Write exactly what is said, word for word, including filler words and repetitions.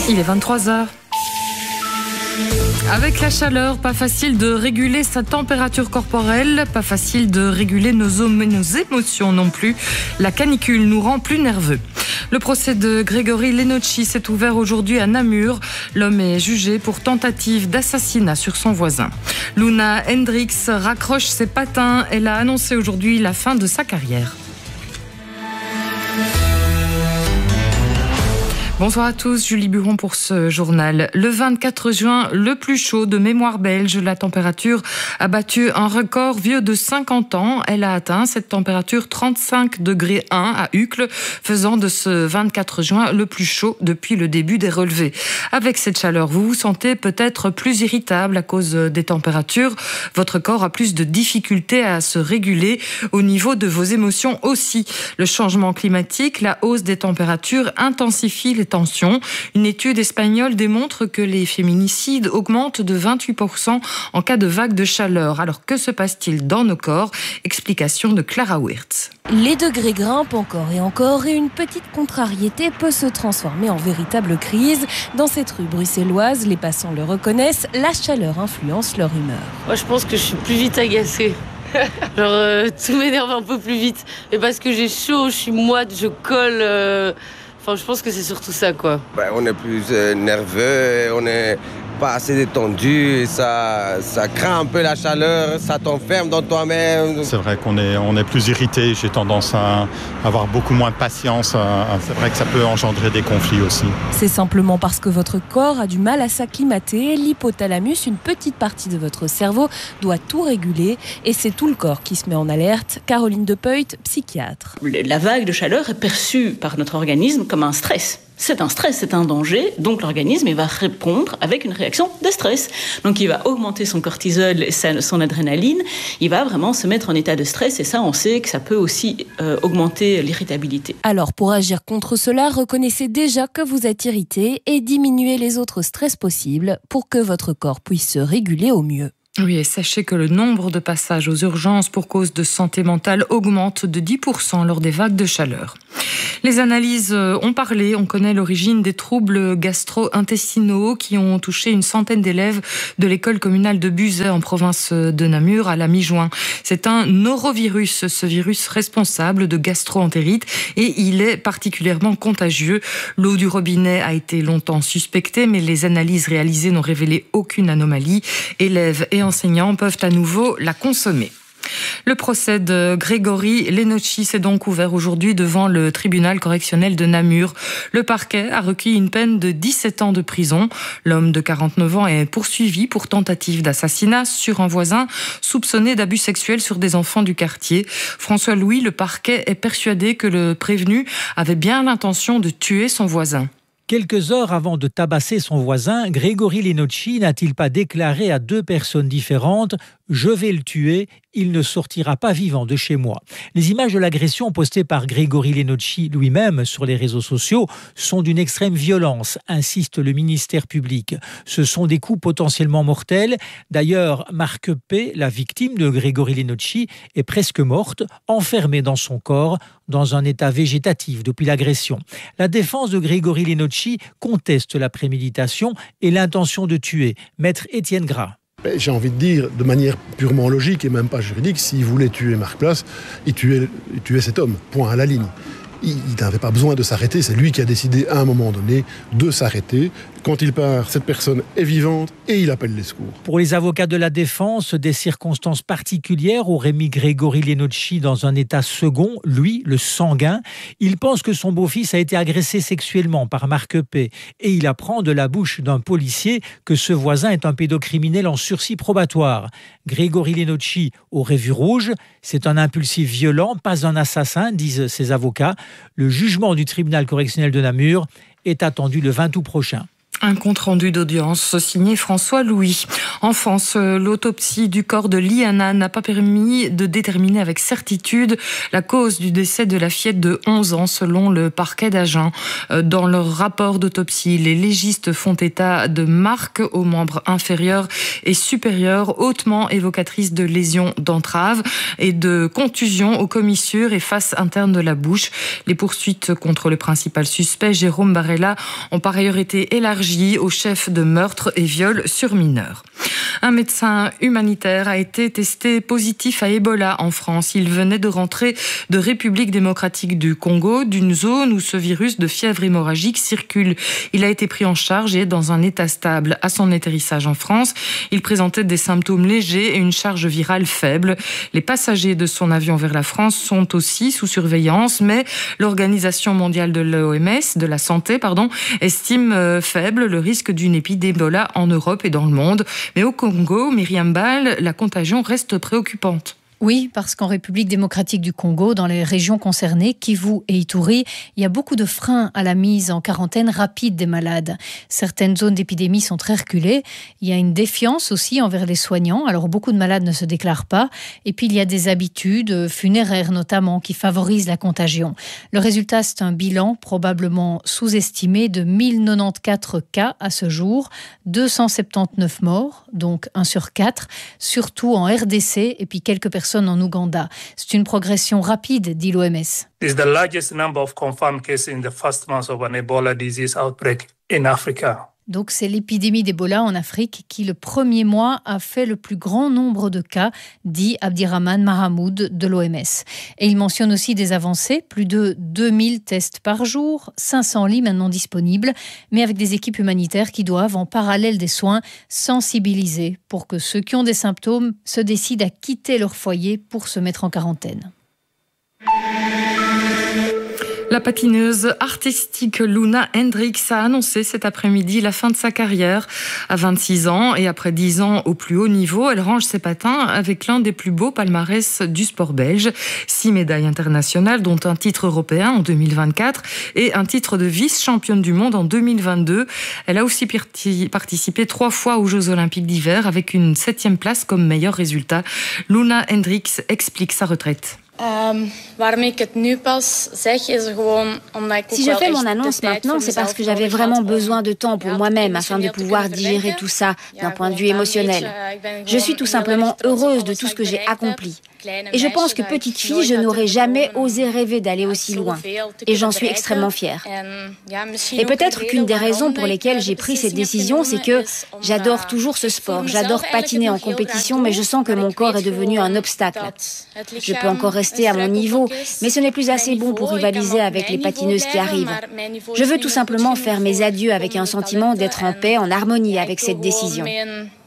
Il est vingt-trois heures. Avec la chaleur, pas facile de réguler sa température corporelle, pas facile de réguler nos, nos émotions non plus. La canicule nous rend plus nerveux. Le procès de Grégory Lenotchi s'est ouvert aujourd'hui à Namur. L'homme est jugé pour tentative d'assassinat sur son voisin. Luna Hendricks raccroche ses patins. Elle a annoncé aujourd'hui la fin de sa carrière. Bonsoir à tous, Julie Buron pour ce journal. Le vingt-quatre juin, le plus chaud de mémoire belge, la température a battu un record vieux de cinquante ans. Elle a atteint cette température trente-cinq degrés un à Uccle, faisant de ce vingt-quatre juin le plus chaud depuis le début des relevés. Avec cette chaleur, vous vous sentez peut-être plus irritable à cause des températures. Votre corps a plus de difficultés à se réguler au niveau de vos émotions aussi. Le changement climatique, la hausse des températures intensifie les tensions. Une étude espagnole démontre que les féminicides augmentent de vingt-huit pour cent en cas de vague de chaleur. Alors que se passe-t-il dans nos corps ? Explication de Clara Wirtz. Les degrés grimpent encore et encore et une petite contrariété peut se transformer en véritable crise. Dans cette rue bruxelloise, les passants le reconnaissent, la chaleur influence leur humeur. Moi, je pense que je suis plus vite agacée. Genre, euh, tout m'énerve un peu plus vite. Et parce que j'ai chaud, je suis moite, je colle... Euh... Enfin, je pense que c'est surtout ça, quoi. Ben, on est plus euh, nerveux, on n'est pas assez détendu, ça, ça craint un peu la chaleur, ça t'enferme dans toi-même. C'est vrai qu'on est, on est plus irrité, j'ai tendance à avoir beaucoup moins de patience. C'est vrai que ça peut engendrer des conflits aussi. C'est simplement parce que votre corps a du mal à s'acclimater. L'hypothalamus, une petite partie de votre cerveau, doit tout réguler et c'est tout le corps qui se met en alerte. Caroline Depeut, psychiatre. La vague de chaleur est perçue par notre organisme comme un stress. C'est un stress, c'est un danger, donc l'organisme il va répondre avec une réaction de stress. Donc il va augmenter son cortisol et son adrénaline, il va vraiment se mettre en état de stress et ça on sait que ça peut aussi euh, augmenter l'irritabilité. Alors pour agir contre cela, reconnaissez déjà que vous êtes irrité et diminuez les autres stress possibles pour que votre corps puisse se réguler au mieux. Oui, et sachez que le nombre de passages aux urgences pour cause de santé mentale augmente de dix pour cent lors des vagues de chaleur. Les analyses ont parlé, on connaît l'origine des troubles gastro-intestinaux qui ont touché une centaine d'élèves de l'école communale de Buzet en province de Namur à la mi-juin. C'est un norovirus, ce virus responsable de gastro-entérite et il est particulièrement contagieux. L'eau du robinet a été longtemps suspectée, mais les analyses réalisées n'ont révélé aucune anomalie. Élèves et enseignants peuvent à nouveau la consommer. Le procès de Grégory Lenotchi s'est donc ouvert aujourd'hui devant le tribunal correctionnel de Namur. Le parquet a requis une peine de dix-sept ans de prison. L'homme de quarante-neuf ans est poursuivi pour tentative d'assassinat sur un voisin soupçonné d'abus sexuels sur des enfants du quartier. François Louis, le parquet est persuadé que le prévenu avait bien l'intention de tuer son voisin. Quelques heures avant de tabasser son voisin, Grégory Lenotchi n'a-t-il pas déclaré à deux personnes différentes « Je vais le tuer, il ne sortira pas vivant de chez moi ». Les images de l'agression postées par Grégory Lenotchi lui-même sur les réseaux sociaux sont d'une extrême violence, insiste le ministère public. Ce sont des coups potentiellement mortels. D'ailleurs, Marc P., la victime de Grégory Lenotchi, est presque morte, enfermée dans son corps, dans un état végétatif depuis l'agression. La défense de Grégory Lenotchi conteste la préméditation et l'intention de tuer. Maître Étienne Gras. J'ai envie de dire, de manière purement logique et même pas juridique, s'il voulait tuer Marc Place, il tuait, il tuait cet homme, point à la ligne. Il n'avait pas besoin de s'arrêter, c'est lui qui a décidé à un moment donné de s'arrêter. Quand il part, cette personne est vivante et il appelle les secours. Pour les avocats de la défense, des circonstances particulières auraient mis Grégory Lenotchi dans un état second, lui, le sanguin. Il pense que son beau-fils a été agressé sexuellement par Marc P. Et il apprend de la bouche d'un policier que ce voisin est un pédocriminel en sursis probatoire. Grégory Lenotchi aurait vu rouge. C'est un impulsif violent, pas un assassin, disent ses avocats. Le jugement du tribunal correctionnel de Namur est attendu le vingt août prochain. Un compte-rendu d'audience signé François Louis. En France, l'autopsie du corps de Liana n'a pas permis de déterminer avec certitude la cause du décès de la fillette de onze ans, selon le parquet d'Agen. Dans leur rapport d'autopsie, les légistes font état de marques aux membres inférieurs et supérieurs, hautement évocatrices de lésions d'entrave et de contusions aux commissures et faces internes de la bouche. Les poursuites contre le principal suspect, Jérôme Barella, ont par ailleurs été élargies au chef de meurtre et viol sur mineurs. Un médecin humanitaire a été testé positif à Ebola en France. Il venait de rentrer de République démocratique du Congo, d'une zone où ce virus de fièvre hémorragique circule. Il a été pris en charge et est dans un état stable. À son atterrissage en France, il présentait des symptômes légers et une charge virale faible. Les passagers de son avion vers la France sont aussi sous surveillance, mais l'Organisation mondiale de l'O M S, de la santé, pardon, estime faible le risque d'une épidémie d'Ebola en Europe et dans le monde. Mais au Congo, Myriam Ball, la contagion reste préoccupante. Oui, parce qu'en République démocratique du Congo, dans les régions concernées, Kivu et Ituri, il y a beaucoup de freins à la mise en quarantaine rapide des malades. Certaines zones d'épidémie sont très reculées. Il y a une défiance aussi envers les soignants. Alors beaucoup de malades ne se déclarent pas. Et puis il y a des habitudes funéraires notamment qui favorisent la contagion. Le résultat, c'est un bilan probablement sous-estimé de mille quatre-vingt-quatorze cas à ce jour, deux cent soixante-dix-neuf morts, donc un sur quatre, surtout en R D C et puis quelques personnes en Ouganda. C'est une progression rapide, dit l'O M S. It's the largest number of confirmed cases in the first month of an Ebola disease outbreak in Africa. Donc c'est l'épidémie d'Ebola en Afrique qui, le premier mois, a fait le plus grand nombre de cas, dit Abdirahman Mahamoud de l'O M S. Et il mentionne aussi des avancées, plus de deux mille tests par jour, cinq cents lits maintenant disponibles, mais avec des équipes humanitaires qui doivent, en parallèle des soins, sensibiliser pour que ceux qui ont des symptômes se décident à quitter leur foyer pour se mettre en quarantaine. La patineuse artistique Luna Hendricks a annoncé cet après-midi la fin de sa carrière. À vingt-six ans et après dix ans au plus haut niveau, elle range ses patins avec l'un des plus beaux palmarès du sport belge. Six médailles internationales, dont un titre européen en deux mille vingt-quatre et un titre de vice-championne du monde en deux mille vingt-deux. Elle a aussi participé trois fois aux Jeux Olympiques d'hiver avec une septième place comme meilleur résultat. Luna Hendricks explique sa retraite. Um, si je fais mon annonce maintenant, c'est parce que j'avais vraiment besoin de temps pour moi-même afin de pouvoir digérer tout ça d'un point de vue émotionnel. Je suis tout simplement heureuse de tout ce que j'ai accompli. Et je pense que petite fille, je n'aurais jamais osé rêver d'aller aussi loin. Et j'en suis extrêmement fière. Et peut-être qu'une des raisons pour lesquelles j'ai pris cette décision, c'est que j'adore toujours ce sport. J'adore patiner en compétition, mais je sens que mon corps est devenu un obstacle. Je peux encore rester à mon niveau, mais ce n'est plus assez bon pour rivaliser avec les patineuses qui arrivent. Je veux tout simplement faire mes adieux avec un sentiment d'être en paix, en harmonie avec cette décision.